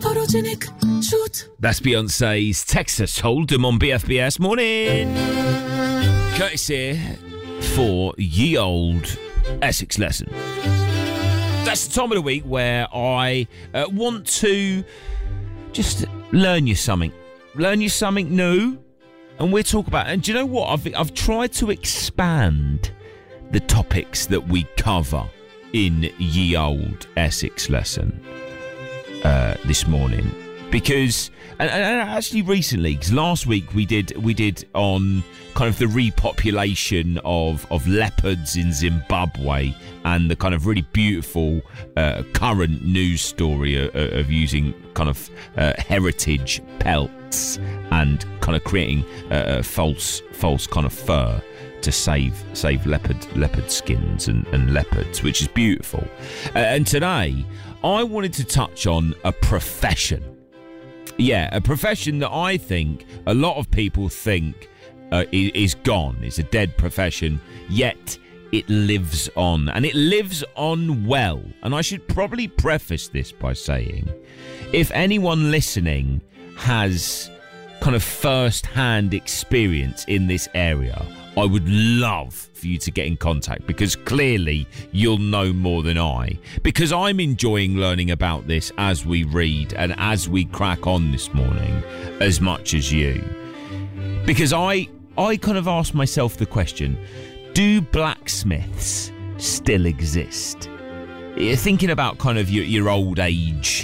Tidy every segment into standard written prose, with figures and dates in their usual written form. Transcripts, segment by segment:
photogenic shoot. That's Beyonce's Texas Hold'em on BFBS. Morning. Curtis here for Ye Old Essex Lesson. That's the time of the week where I want to just learn you something new, and we'll talk about it. And do you know what? I've tried to expand the topics that we cover in Ye Old Essex Lesson this morning, because and actually recently, because last week we did on kind of the repopulation of leopards in Zimbabwe and the kind of really beautiful current news story of using kind of heritage pelts and kind of creating false kind of fur to save leopard skins and leopards, which is beautiful. And today I wanted to touch on a profession. Yeah, a profession that I think a lot of people think is gone. It's a dead profession, yet it lives on, and it lives on well. And I should probably preface this by saying, if anyone listening has kind of first-hand experience in this area, I would love for you to get in contact, because clearly you'll know more than I, because I'm enjoying learning about this as we read and as we crack on this morning as much as you. Because I kind of asked myself the question, do blacksmiths still exist? You're thinking about kind of your old age,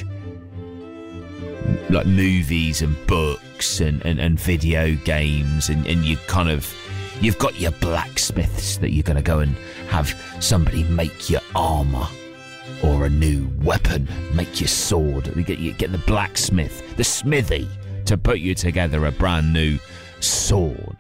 like movies and books and video games, and you kind of, you've got your blacksmiths that you're going to go and have somebody make your armour or a new weapon, make your sword. You get the blacksmith, the smithy, to put you together a brand new sword.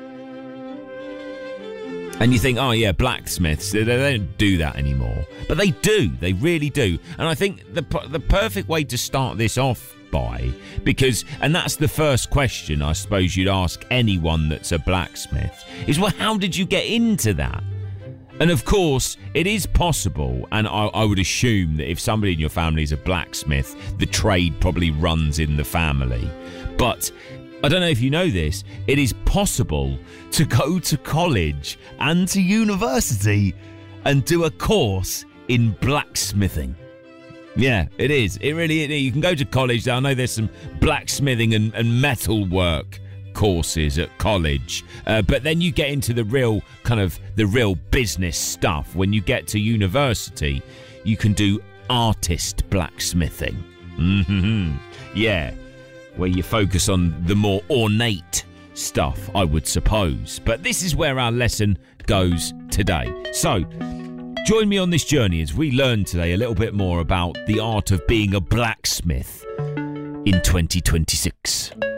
And you think, oh yeah, blacksmiths, they don't do that anymore. But they do, they really do. And I think the perfect way to start this off by, because, and that's the first question I suppose you'd ask anyone that's a blacksmith, is, well, how did you get into that? And of course, it is possible, and I would assume that if somebody in your family is a blacksmith, the trade probably runs in the family. But I don't know if you know this, it is possible to go to college and to university and do a course in blacksmithing. Yeah, it is. It really is. You can go to college. I know there's some blacksmithing and metal work courses at college, but then you get into the real business stuff. When you get to university, you can do artist blacksmithing. Mm-hmm. Yeah, where you focus on the more ornate stuff, I would suppose. But this is where our lesson goes today. So join me on this journey as we learn today a little bit more about the art of being a blacksmith in 2026.